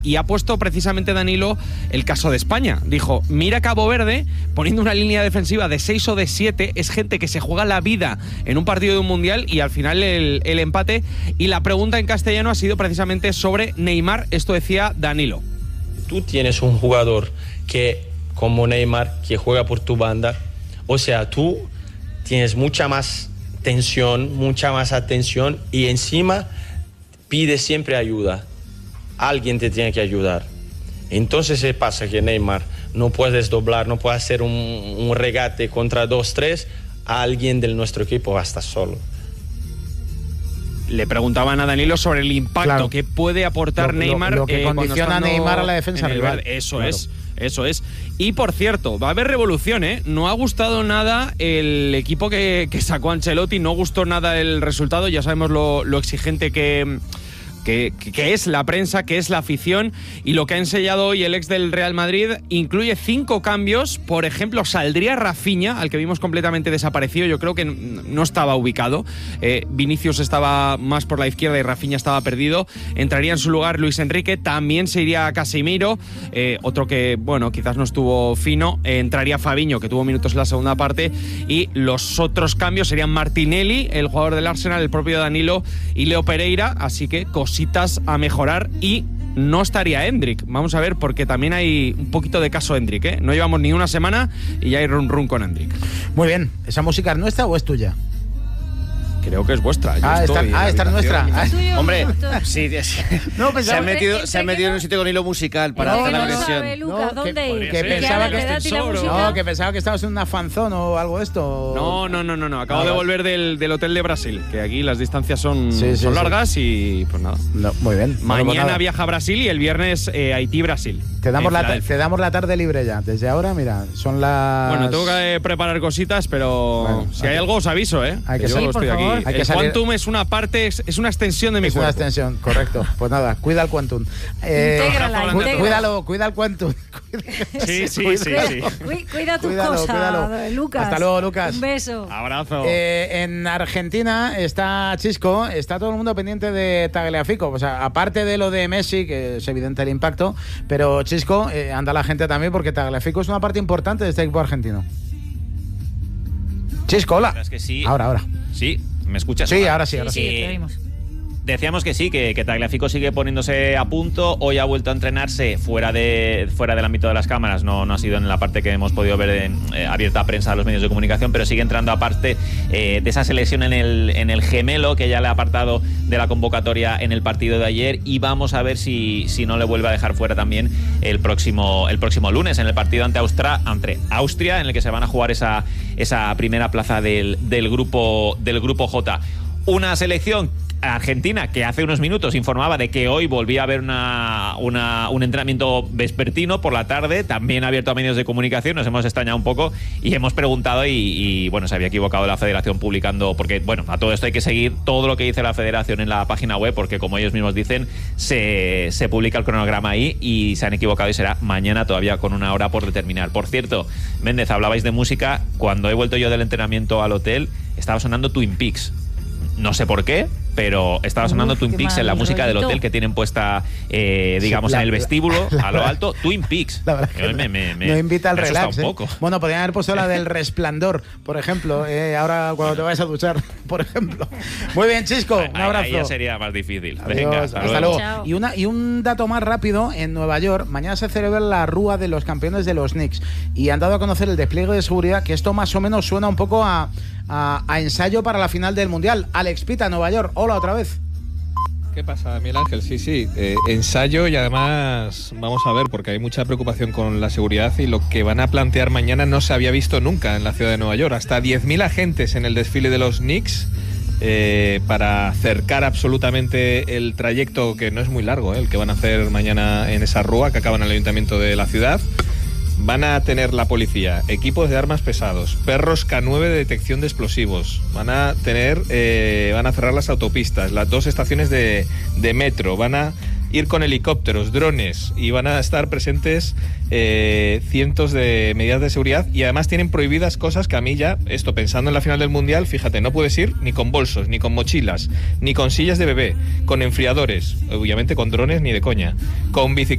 Y ha puesto precisamente Danilo el caso de España. Dijo, mira Cabo Verde, poniendo una línea defensiva de 6 o de 7, es gente que se juega la vida en un partido de un mundial y al final el empate. Y la pregunta en castellano ha sido precisamente sobre Neymar. Esto decía Danilo. Tú tienes un jugador que, como Neymar, que juega por tu banda. O sea, tú tienes mucha más tensión, mucha más atención y encima pides siempre ayuda. Alguien te tiene que ayudar. Entonces se pasa que Neymar no puedes doblar, no puedes hacer un regate contra 2-3, a alguien de nuestro equipo va a estar solo. Le preguntaban a Danilo sobre el impacto que puede aportar Neymar. Lo que condiciona a Neymar a la defensa rival. Eso es. Y por cierto, va a haber revolución, ¿eh? No ha gustado nada el equipo que sacó Ancelotti, no gustó nada el resultado. Ya sabemos lo exigente que es la prensa, que es la afición, y lo que ha ensayado hoy el ex del Real Madrid incluye 5 cambios. Por ejemplo, saldría Rafinha, al que vimos completamente desaparecido. Yo creo que no estaba ubicado. Vinicius estaba más por la izquierda y Rafinha estaba perdido. Entraría en su lugar Luis Enrique, también se iría Casemiro, otro que, bueno, quizás no estuvo fino. Entraría Fabinho, que tuvo minutos en la segunda parte, y los otros cambios serían Martinelli, el jugador del Arsenal, el propio Danilo y Leo Pereira, así que cositas a mejorar. Y no estaría Endrick. Vamos a ver, porque también hay un poquito de caso Endrick, ¿eh? No llevamos ni una semana y ya hay run con Endrick. Muy bien. ¿Esa música es nuestra o es tuya? Creo que es vuestra. Esta es nuestra. Hombre, sí. No, se ha metido en un sitio con hilo musical para hacer la versión. Que pensaba que estabas en una fanzón o algo de esto. No. Acabo de volver del hotel de Brasil, que aquí las distancias son largas y pues nada. No, muy bien. Mañana viaja a Brasil y el viernes Haití-Brasil. Te damos la tarde libre ya. Desde ahora, mira, son las... Bueno, tengo que preparar cositas, pero bueno, si hay algo os aviso, ¿eh? Hay que yo estoy aquí. El Quantum es una parte, es una extensión de mi cuerpo. Es una extensión, correcto. Pues nada, cuida el Quantum. Cuida el Quantum. Sí. Cuida tus cosas, Lucas. Hasta luego, Lucas. Un beso. Abrazo. En Argentina está Chisco, está todo el mundo pendiente de Tagliafico. O sea, aparte de lo de Messi, que es evidente el impacto, pero Chisco, anda la gente también, porque Tagliafico es una parte importante de este equipo argentino. Chisco, hola. Es que sí. Ahora. Sí, ¿me escuchas? Sí, ahora sí. Te oímos. Decíamos que sí, que Tagliafico sigue poniéndose a punto. Hoy ha vuelto a entrenarse fuera del ámbito de las cámaras. No ha sido en la parte que hemos podido ver abierta a prensa a los medios de comunicación, pero sigue entrando aparte de esa selección en el gemelo, que ya le ha apartado de la convocatoria en el partido de ayer. Y vamos a ver si no le vuelve a dejar fuera también el próximo lunes, en el partido ante Austria, en el que se van a jugar esa primera plaza del grupo J. Una selección Argentina que hace unos minutos informaba de que hoy volvía a haber un entrenamiento vespertino por la tarde, también abierto a medios de comunicación. Nos hemos extrañado un poco y hemos preguntado y bueno, se había equivocado la federación publicando, porque bueno, a todo esto hay que seguir todo lo que dice la federación en la página web, porque como ellos mismos dicen, se publica el cronograma ahí y se han equivocado y será mañana, todavía con una hora por determinar. Por cierto, Méndez, hablabais de música. Cuando he vuelto yo del entrenamiento al hotel, estaba sonando Twin Peaks. No sé por qué, pero estaba sonando Twin Peaks en la música del hotel que tienen puesta, digamos, en el vestíbulo, a lo alto, Twin Peaks. La verdad que me invita al relax. Un poco. Bueno, podrían haber puesto la del Resplandor, por ejemplo, ahora cuando te vayas a duchar, por ejemplo. Muy bien, Chisco, un abrazo. Ahí ya sería más difícil. Adiós, venga, hasta luego. Y un dato más rápido, en Nueva York, mañana se celebra la Rúa de los campeones de los Knicks y han dado a conocer el despliegue de seguridad, que esto más o menos suena un poco a ensayo para la final del Mundial. Alex Pita, Nueva York. Hola otra vez. ¿Qué pasa, Miguel Ángel? Sí, ensayo, y además vamos a ver, porque hay mucha preocupación con la seguridad y lo que van a plantear mañana no se había visto nunca en la ciudad de Nueva York. Hasta 10.000 agentes en el desfile de los Knicks para cercar absolutamente el trayecto, que no es muy largo, el que van a hacer mañana en esa rúa que acaba en el ayuntamiento de la ciudad. Van a tener la policía equipos de armas pesados, perros K9 de detección de explosivos, van a cerrar las autopistas, las 2 estaciones de metro, van a ir con helicópteros, drones, y van a estar presentes cientos de medidas de seguridad, y además tienen prohibidas cosas que a mí ya, esto pensando en la final del Mundial, fíjate, no puedes ir ni con bolsos, ni con mochilas, ni con sillas de bebé, con enfriadores, obviamente con drones ni de coña, con bicicletas,